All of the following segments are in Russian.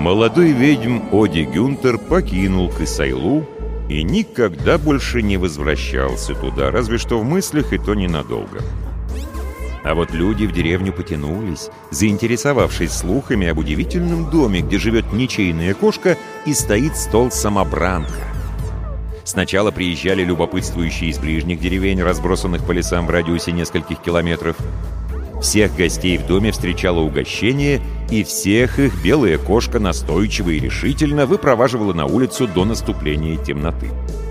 Молодой ведьм Оди Гюнтер покинул Кысайлу и никогда больше не возвращался туда, разве что в мыслях, и то ненадолго. А вот люди в деревню потянулись, заинтересовавшись слухами об удивительном доме, где живет ничейная кошка и стоит стол-самобранка. Сначала приезжали любопытствующие из ближних деревень, разбросанных по лесам в радиусе нескольких километров. Всех гостей в доме встречало угощение, и всех их белая кошка настойчиво и решительно выпроваживала на улицу до наступления темноты.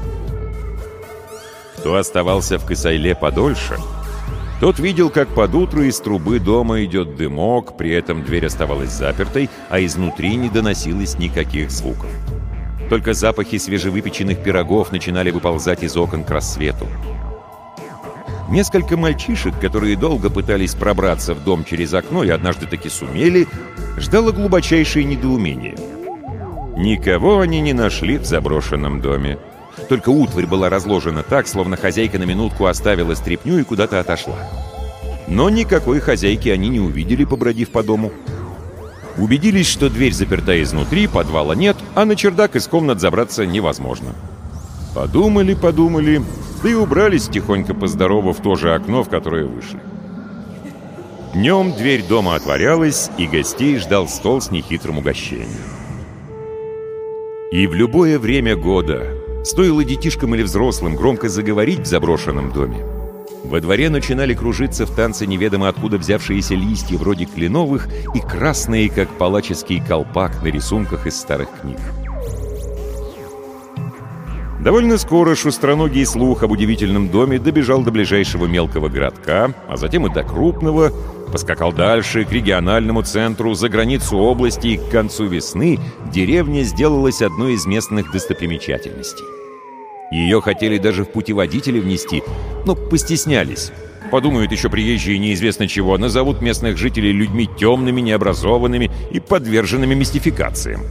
Кто оставался в Кысайле подольше, тот видел, как под утро из трубы дома идет дымок, при этом дверь оставалась запертой, а изнутри не доносилось никаких звуков. Только запахи свежевыпеченных пирогов начинали выползать из окон к рассвету. Несколько мальчишек, которые долго пытались пробраться в дом через окно и однажды таки сумели, ждало глубочайшее недоумение. Никого они не нашли в заброшенном доме. Только утварь была разложена так, словно хозяйка на минутку оставила стряпню и куда-то отошла. Но никакой хозяйки они не увидели, побродив по дому. Убедились, что дверь заперта изнутри, подвала нет, а на чердак из комнат забраться невозможно. Подумали, да и убрались, тихонько поздоровав, в то же окно, в которое вышли. Днем дверь дома отворялась, и гостей ждал стол с нехитрым угощением. И в любое время года, стоило детишкам или взрослым громко заговорить в заброшенном доме, во дворе начинали кружиться в танце неведомо откуда взявшиеся листья вроде кленовых и красные, как палаческий колпак на рисунках из старых книг. Довольно скоро шустроногий слух об удивительном доме добежал до ближайшего мелкого городка, а затем и до крупного, поскакал дальше, к региональному центру, за границу области, и к концу весны деревня сделалась одной из местных достопримечательностей. Ее хотели даже в путеводители внести, но постеснялись. Подумают еще приезжие неизвестно чего, назовут местных жителей людьми темными, необразованными и подверженными мистификациям.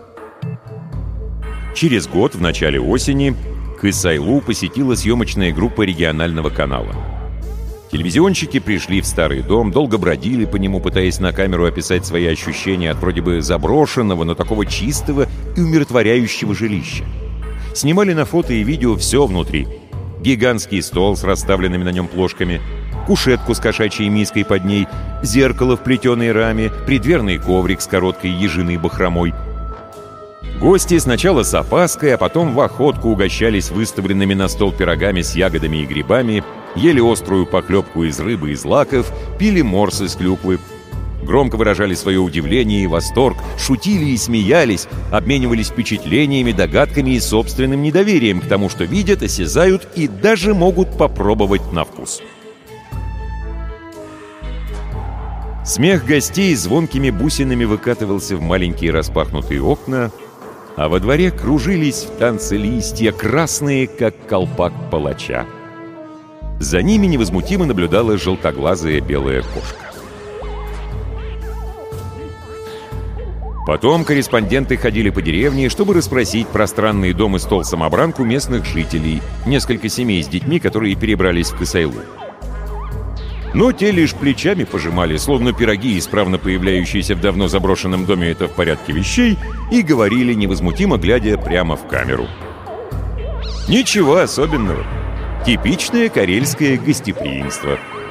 Через год, в начале осени, Кысайлу посетила съемочная группа регионального канала. Телевизионщики пришли в старый дом, долго бродили по нему, пытаясь на камеру описать свои ощущения от вроде бы заброшенного, но такого чистого и умиротворяющего жилища. Снимали на фото и видео все внутри. Гигантский стол с расставленными на нем плошками, кушетку с кошачьей миской под ней, зеркало в плетеной раме, придверный коврик с короткой ежиной бахромой. Гости сначала с опаской, а потом в охотку угощались выставленными на стол пирогами с ягодами и грибами, ели острую похлебку из рыбы и злаков, пили морс из клюквы. Громко выражали свое удивление и восторг, шутили и смеялись, обменивались впечатлениями, догадками и собственным недоверием к тому, что видят, осязают и даже могут попробовать на вкус. Смех гостей звонкими бусинами выкатывался в маленькие распахнутые окна, а во дворе кружились в танце листья, красные, как колпак палача. За ними невозмутимо наблюдала желтоглазая белая кошка. Потом корреспонденты ходили по деревне, чтобы расспросить про странный дом и стол-самобранку местных жителей, несколько семей с детьми, которые перебрались в Кысайлу. Но те лишь плечами пожимали, словно пироги, исправно появляющиеся в давно заброшенном доме, это в порядке вещей, и говорили, невозмутимо глядя прямо в камеру. Ничего особенного. Типичное карельское гостеприимство.